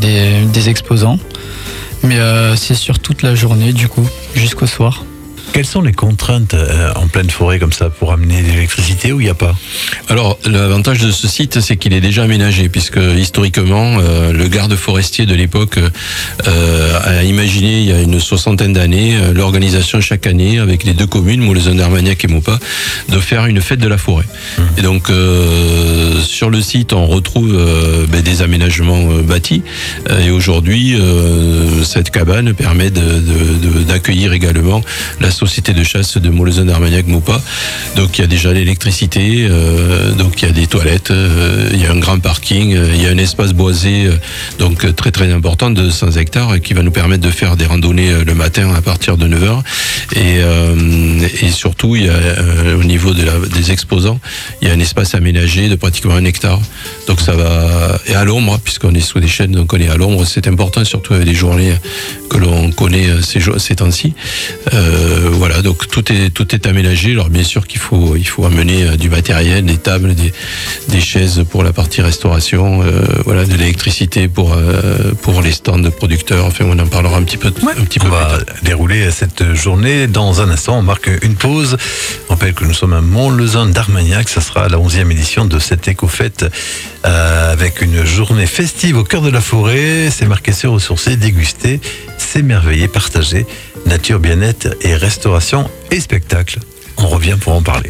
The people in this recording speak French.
des exposants. Mais c'est sur toute la journée du coup, jusqu'au soir. Quelles sont les contraintes en pleine forêt comme ça pour amener de l'électricité ou il n'y a pas ? Alors, l'avantage de ce site, c'est qu'il est déjà aménagé, puisque historiquement, le garde forestier de l'époque a imaginé, il y a une 60aine d'années, l'organisation chaque année, avec les deux communes, Moulezun-d'Armagnac et Maupas, de faire une fête de la forêt. Et donc, sur le site, on retrouve des aménagements bâtis. Et aujourd'hui, cette cabane permet d'accueillir également la société de chasse de Moulezun-d'Armagnac-Maupas. Donc il y a déjà l'électricité, donc il y a des toilettes, il y a un grand parking, il y a un espace boisé donc très très important de 100 hectares qui va nous permettre de faire des randonnées le matin à partir de 9h. Et surtout, il y a au niveau des exposants, il y a un espace aménagé de pratiquement 1 hectare. Donc ça va, et à l'ombre, puisqu'on est sous des chênes, donc on est à l'ombre, c'est important, surtout avec les journées que l'on connaît ces temps-ci. Voilà, donc tout est aménagé. Alors bien sûr qu'il faut amener du matériel, des tables, des chaises pour la partie restauration, voilà, de l'électricité pour les stands de producteurs. Enfin, on en parlera un petit peu plus tard. On va dérouler cette journée. Dans un instant, on marque une pause. On rappelle que nous sommes à Moulezun-d'Armagnac. Ça sera la 11e édition de cette éco-fête avec une journée festive au cœur de la forêt. C'est marqué se ressourcer, déguster, s'émerveiller, partager. Nature, bien-être et restauration et spectacle. On revient pour en parler.